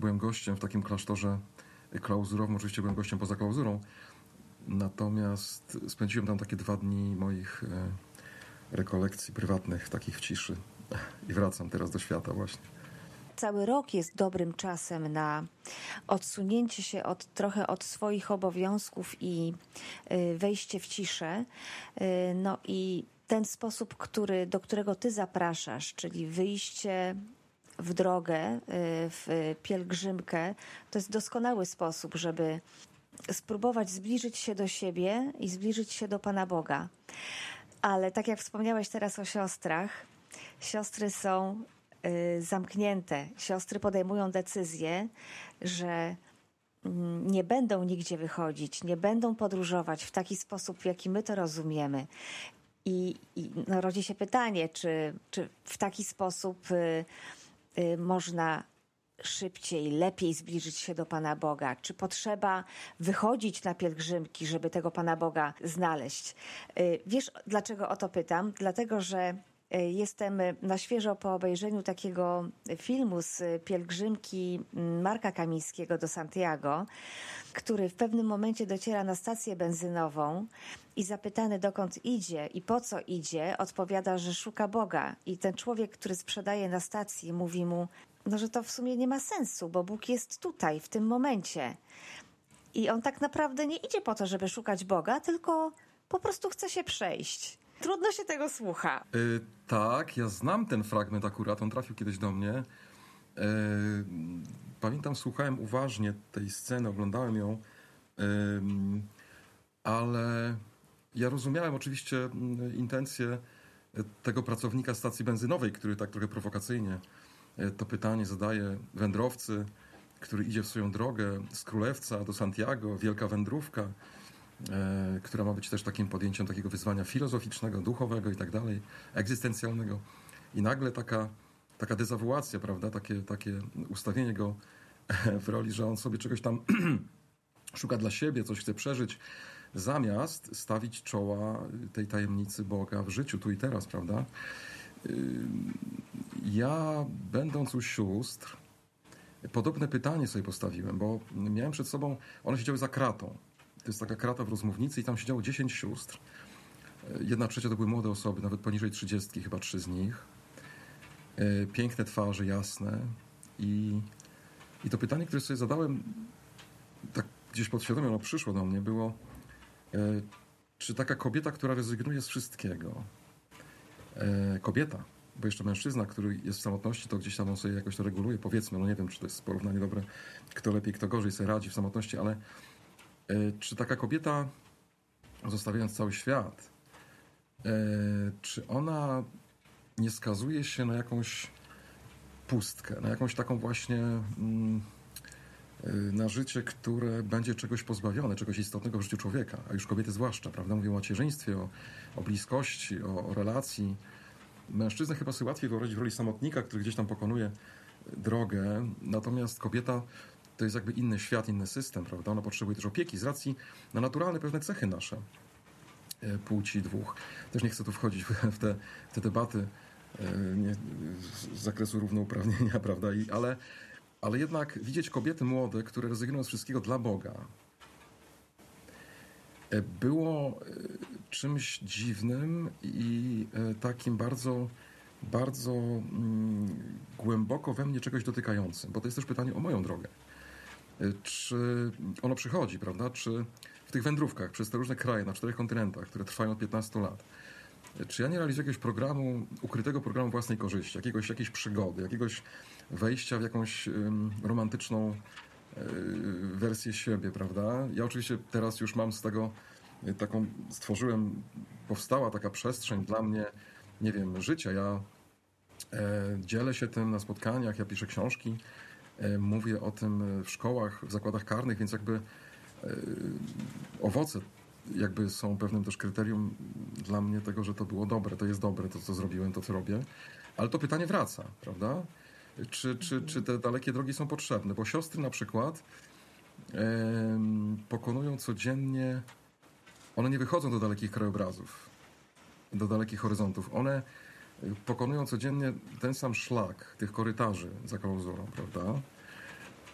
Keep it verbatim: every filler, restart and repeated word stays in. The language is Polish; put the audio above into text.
byłem gościem w takim klasztorze klauzurowym, oczywiście byłem gościem poza klauzurą, natomiast spędziłem tam takie dwa dni moich rekolekcji prywatnych, takich w ciszy i wracam teraz do świata właśnie. Cały rok jest dobrym czasem na odsunięcie się od, trochę od swoich obowiązków i wejście w ciszę. No i ten sposób, który, do którego ty zapraszasz, czyli wyjście w drogę, w pielgrzymkę, to jest doskonały sposób, żeby spróbować zbliżyć się do siebie i zbliżyć się do Pana Boga. Ale tak jak wspomniałeś teraz o siostrach, siostry są zamknięte. Siostry podejmują decyzję, że nie będą nigdzie wychodzić, nie będą podróżować w taki sposób, w jaki my to rozumiemy. I, i no, rodzi się pytanie, czy, czy w taki sposób y, y, można szybciej, lepiej zbliżyć się do Pana Boga? Czy potrzeba wychodzić na pielgrzymki, żeby tego Pana Boga znaleźć? Y, wiesz, dlaczego o to pytam? Dlatego, że jestem na świeżo po obejrzeniu takiego filmu z pielgrzymki Marka Kamińskiego do Santiago, który w pewnym momencie dociera na stację benzynową i zapytany, dokąd idzie i po co idzie, odpowiada, że szuka Boga. I ten człowiek, który sprzedaje na stacji, mówi mu, no, że to w sumie nie ma sensu, bo Bóg jest tutaj, w tym momencie. I on tak naprawdę nie idzie po to, żeby szukać Boga, tylko po prostu chce się przejść. Trudno się tego słucha. Yy, tak, ja znam ten fragment akurat, on trafił kiedyś do mnie. Yy, pamiętam, słuchałem uważnie tej sceny, oglądałem ją, yy, ale ja rozumiałem oczywiście intencje tego pracownika stacji benzynowej, który tak trochę prowokacyjnie to pytanie zadaje wędrowcy, który idzie w swoją drogę z Królewca do Santiago, wielka wędrówka, E, która ma być też takim podjęciem takiego wyzwania filozoficznego, duchowego i tak dalej, egzystencjalnego. I nagle taka, taka dezawuacja, prawda, takie, takie ustawienie go w roli, że on sobie czegoś tam szuka dla siebie, coś chce przeżyć, zamiast stawić czoła tej tajemnicy Boga w życiu, tu i teraz, prawda. Ja, będąc u sióstr, podobne pytanie sobie postawiłem, bo miałem przed sobą, one siedziały za kratą. To jest taka krata w rozmównicy i tam siedziało dziesięć sióstr. Jedna trzecia to były młode osoby, nawet poniżej trzydziestki, chyba trzy z nich. Piękne twarze, jasne. I, i to pytanie, które sobie zadałem, tak gdzieś podświadomie ono przyszło do mnie, było, czy taka kobieta, która rezygnuje z wszystkiego, kobieta, bo jeszcze mężczyzna, który jest w samotności, to gdzieś tam on sobie jakoś to reguluje, powiedzmy, no nie wiem, czy to jest porównanie dobre, kto lepiej, kto gorzej sobie radzi w samotności, ale czy taka kobieta, zostawiając cały świat, czy ona nie skazuje się na jakąś pustkę, na jakąś taką właśnie, na życie, które będzie czegoś pozbawione, czegoś istotnego w życiu człowieka, a już kobiety zwłaszcza, prawda? Mówią o macierzyństwie, o, o bliskości, o, o relacji. Mężczyznę chyba sobie łatwiej wyobrazić w roli samotnika, który gdzieś tam pokonuje drogę, natomiast kobieta to jest jakby inny świat, inny system, prawda? Ona potrzebuje też opieki z racji na naturalne pewne cechy nasze płci dwóch. Też nie chcę tu wchodzić w te, w te debaty nie, z zakresu równouprawnienia, prawda? I, ale, ale jednak widzieć kobiety młode, które rezygnują z wszystkiego dla Boga, było czymś dziwnym i takim bardzo, bardzo mm, głęboko we mnie czegoś dotykającym, bo to jest też pytanie o moją drogę. Czy ono przychodzi, prawda? Czy w tych wędrówkach przez te różne kraje na czterech kontynentach, które trwają od piętnastu lat, czy ja nie realizuję jakiegoś programu, ukrytego programu własnej korzyści, jakiegoś, jakiejś przygody, jakiegoś wejścia w jakąś um, romantyczną um, wersję siebie, prawda? Ja oczywiście teraz już mam z tego taką, stworzyłem, powstała taka przestrzeń dla mnie, nie wiem, życia. Ja e, dzielę się tym na spotkaniach, ja piszę książki, mówię o tym w szkołach, w zakładach karnych, więc jakby owoce jakby są pewnym też kryterium dla mnie tego, że to było dobre, to jest dobre, to co zrobiłem, to co robię. Ale to pytanie wraca, prawda? Czy, czy, czy te dalekie drogi są potrzebne? Bo siostry na przykład pokonują codziennie, one nie wychodzą do dalekich krajobrazów, do dalekich horyzontów. One pokonują codziennie ten sam szlak tych korytarzy za klauzurą, prawda?